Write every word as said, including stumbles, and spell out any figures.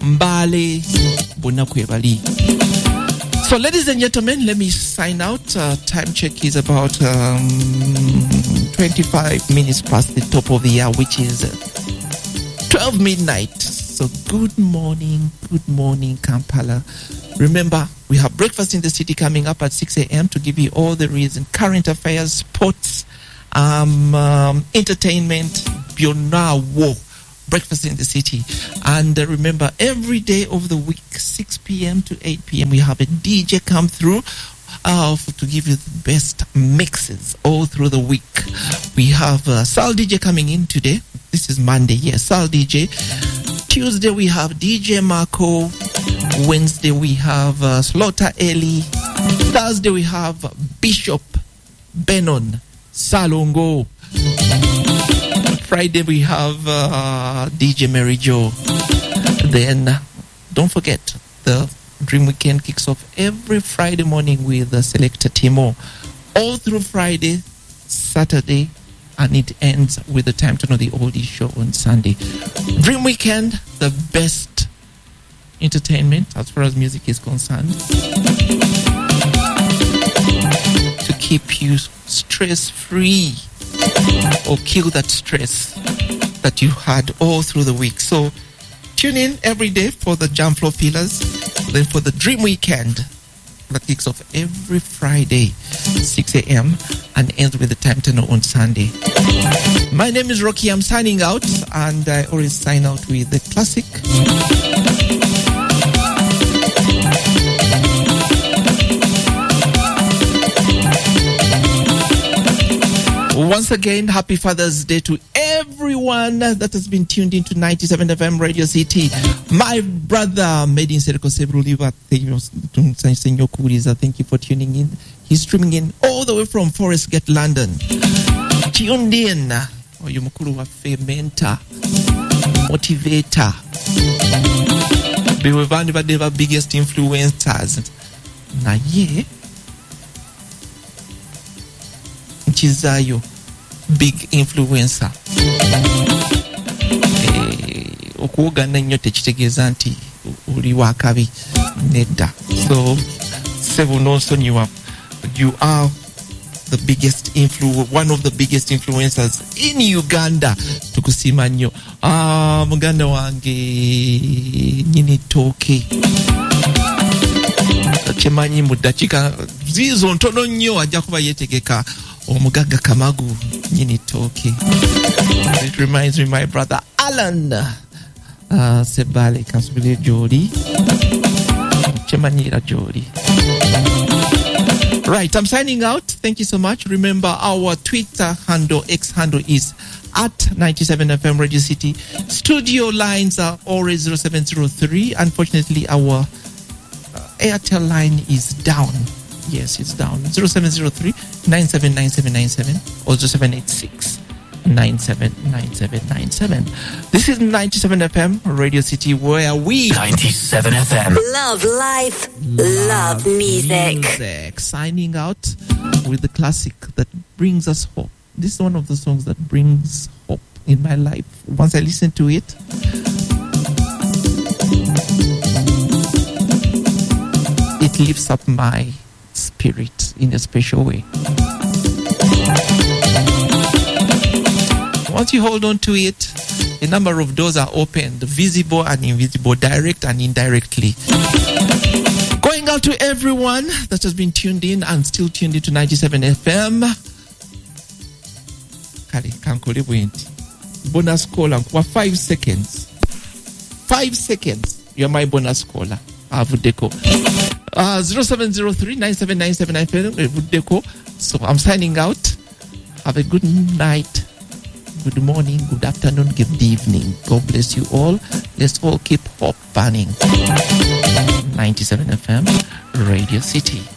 Mbale, Bonakwebali. So, ladies and gentlemen, let me sign out. Uh, time check is about um, twenty-five minutes past the top of the hour, which is twelve midnight. So, good morning, good morning, Kampala. Remember, we have Breakfast in the City coming up at six a.m. to give you all the reason, current affairs, sports, um, um, entertainment, Biona War. Breakfast in the City. And uh, remember, every day of the week, six p.m. to eight p.m., we have a D J come through uh, for, to give you the best mixes all through the week. We have uh, Sal D J coming in today. This is Monday, yes, Sal D J. Tuesday, we have D J Marco. Wednesday, we have uh, Slaughter Eli. Thursday, we have Bishop Benon Salongo. Friday, we have uh, D J Mary Jo. Then, uh, don't forget, the Dream Weekend kicks off every Friday morning with the Selector Timo. All through Friday, Saturday, and it ends with the Time to Know the Oldies show on Sunday. Dream Weekend, the best entertainment as far as music is concerned, to keep you stress-free or kill that stress that you had all through the week. So tune in every day for the Jam Floor Pillars, then for the Dream Weekend that kicks off every Friday, six a.m. and ends with the Time to Know on Sunday. My name is Rocky. I'm signing out, and I always sign out with the classic. Once again, happy Father's Day to everyone that has been tuned into ninety-seven F M Radio City. My brother, Medin Serko Sebruliva, thank you for tuning in. He's streaming in all the way from Forest Gate, London. Tuned in. Oyumukuru wa Fementa, motivator. Bewe bandi badeva biggest influencers. Na ye. Chizayo, big influencer. Eh, okuogana nnyo tekitegeeza nti uli wakabi nedda. So, several nosonyiwa, you are the biggest influ one of the biggest influencers in Uganda. Tukusima nnyo. Ah, muganda wange nyini toke. Chemanyi mu dakika zizo ntono nnyo ajja kuba yetegeka Omugaga Kamagu nyini toke. It reminds me my brother Alan uh, Sebale Kansubile Jodi Chemanyira Jodi. Right, I'm signing out. Thank you so much. Remember, our Twitter handle, X handle is at ninety-seven F M Radio City. Studio lines are always zero seven zero three. Unfortunately, our uh, Airtel line is down. Yes, it's down. zero seven zero three nine seven nine seven nine seven or zero seven eight six nine seven nine seven nine seven. This is ninety-seven F M Radio City, where we... ninety-seven F M. Love life, love, love music. music. Signing out with the classic that brings us hope. This is one of the songs that brings hope in my life. Once I listen to it, it lifts up my spirit in a special way. Once you hold on to it, a number of doors are opened, visible and invisible, direct and indirectly. Going out to everyone that has been tuned in and still tuned into ninety-seven F M. Kali, kankole bwenti. Bonus caller for five seconds. Five seconds. You're my bonus caller. Avudeko. Uh, zero seven zero three nine seven nine seven nine seven. So I'm signing out. Have a good night, good morning, good afternoon, good evening. God bless you all. Let's all keep hope burning. ninety-seven F M Radio City.